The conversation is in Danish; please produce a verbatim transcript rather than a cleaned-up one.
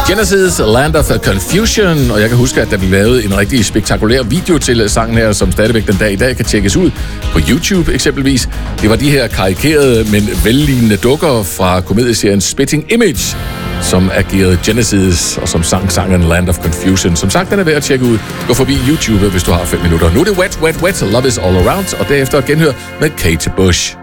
Genesis, Land of Confusion, og jeg kan huske, at der blev lavet en rigtig spektakulær video til sangen her, som stadigvæk den dag i dag kan tjekkes ud på YouTube eksempelvis. Det var de her karikerede, men vellignende dukker fra komedieserien Spitting Image, som agerede Genesis, og som sang sangen Land of Confusion. Som sagt, den er værd at tjekke ud. Gå forbi YouTube, hvis du har fem minutter. Nu er det Wet, Wet, Wet, Love is All Around, og derefter genhør med Kate Bush.